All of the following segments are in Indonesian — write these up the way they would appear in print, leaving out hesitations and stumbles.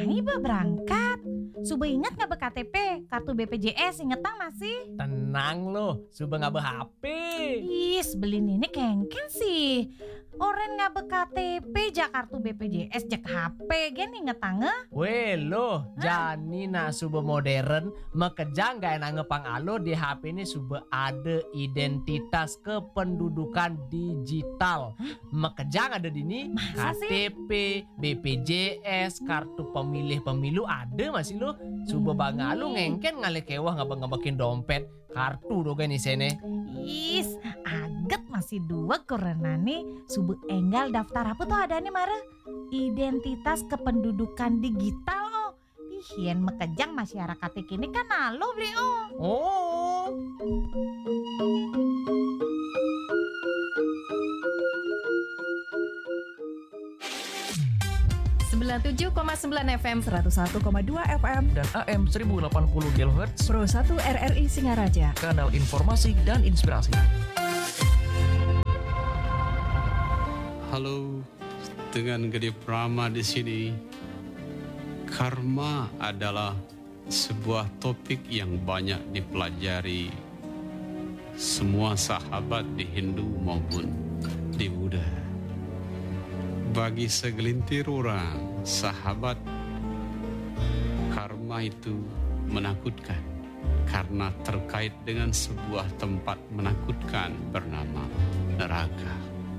Iba berangkat. Suba ingat nggak KTP, kartu BPJS, ingetang masih? Tenang lo, suba nggak be-HP. Is, belin ini kengken sih. Oren nggak KTP, jak kartu BPJS, jak HP, gen ingetang nge? Weh lo, jani na suba modern, makejang gak enak ngepang alo di HP ini suba ada identitas kependudukan digital. Makejang ada di ini Masa sih? KTP, BPJS, kartu pemilih pemilu ada masih lo. Suba bangga lo ngengken ngale kewah ngabang-ngabakin dompet, kartu dogen isene. Is, aget masih dua karena nih subuh enggal daftar apa tuh ada nih Mara? Identitas kependudukan digital oh. Hien mekejang masyarakat kini kan alo beli oh. Oh. 97,9 FM, 101,2 FM, dan AM 1080 kHz, Pro 1 RRI Singaraja. kanal informasi dan inspirasi. Halo, dengan Gede Prama di sini. Karma adalah sebuah topik yang banyak dipelajari semua sahabat di Hindu maupun di Buddha. Bagi segelintir orang, sahabat, karma itu menakutkan karena terkait dengan sebuah tempat menakutkan bernama neraka.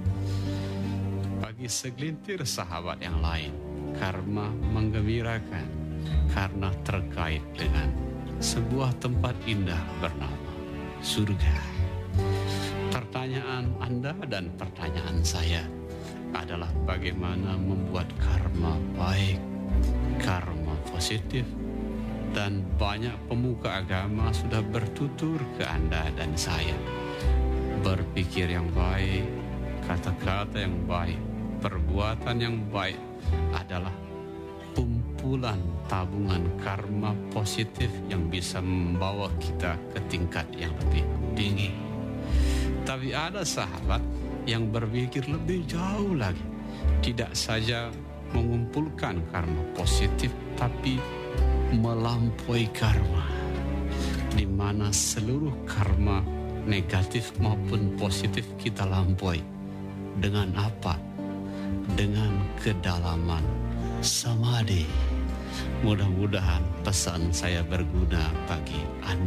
Bagi segelintir sahabat yang lain, karma menggembirakan karena terkait dengan sebuah tempat indah bernama surga. Pertanyaan Anda dan pertanyaan saya adalah bagaimana membuat karma baik, karma positif, dan banyak pemuka agama sudah bertutur ke Anda dan saya. Berpikir yang baik, kata-kata yang baik, perbuatan yang baik adalah kumpulan tabungan karma positif yang bisa membawa kita ke tingkat yang lebih tinggi. Tapi ada sahabat yang berpikir lebih jauh lagi, tidak saja mengumpulkan karma positif, tapi melampaui karma, di mana seluruh karma negatif maupun positif kita lampaui. Dengan apa? Dengan kedalaman samadhi. Mudah-mudahan pesan saya berguna bagi Anda.